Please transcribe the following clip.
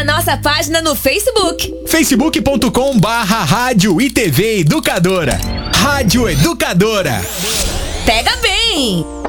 a nossa página no Facebook. facebook.com/rádio e TV Educadora. Rádio Educadora. Pega bem!